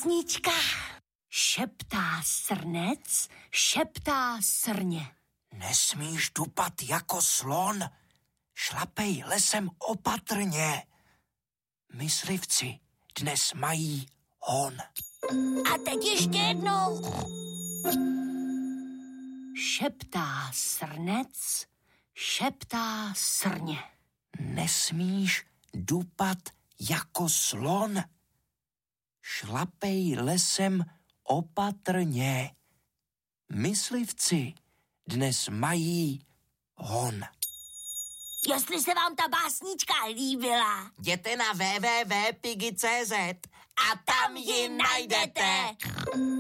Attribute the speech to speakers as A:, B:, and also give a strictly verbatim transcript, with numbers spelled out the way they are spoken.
A: básnička. Šeptá srnec, šeptá srně.
B: Nesmíš dupat jako slon, šlapej lesem opatrně. Myslivci dnes mají hon.
A: A teď ještě jednou. Šeptá srnec, šeptá srně.
B: Nesmíš dupat jako slon, šlapej lesem opatrně. Myslivci dnes mají hon.
A: Jestli se vám ta básnička líbila,
C: jděte na w w w tečka pigi tečka c z a tam ji najdete.